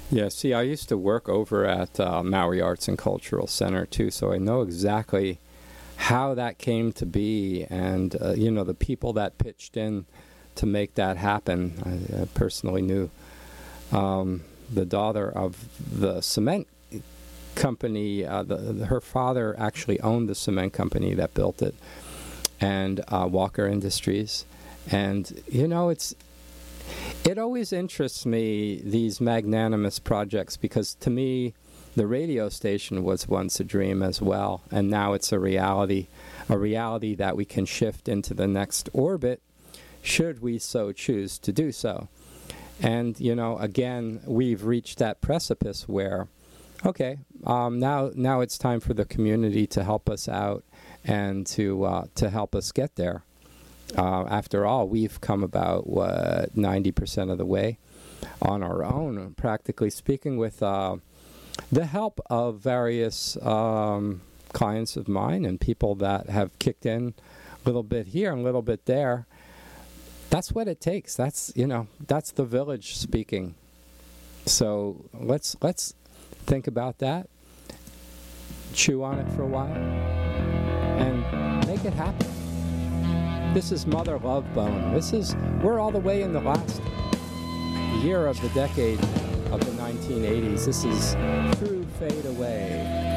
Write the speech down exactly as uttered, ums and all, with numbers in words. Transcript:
Yeah, see, I used to work over at uh, Maui Arts and Cultural Center too, so I know exactly how that came to be, and uh, you know, the people that pitched in to make that happen. I, I personally knew um, the daughter of the cement company. Uh, the, the, her father actually owned the cement company that built it, and uh, Walker Industries. And you know, it's it always interests me, these magnanimous projects, because to me, the radio station was once a dream as well, and now it's a reality, a reality that we can shift into the next orbit, should we so choose to do so. And, you know, again, we've reached that precipice where, okay, um, now now it's time for the community to help us out and to uh, to help us get there. Uh, after all, we've come about, what, ninety percent of the way on our own, practically speaking, with uh, the help of various um, clients of mine and people that have kicked in a little bit here and a little bit there. That's what it takes. That's, you know, that's the village speaking. So let's let's think about that, chew on it for a while, and make it happen. This is Mother Love Bone. This is, we're all the way in the last year of the decade of the nineteen eighties. This is True Fade Away.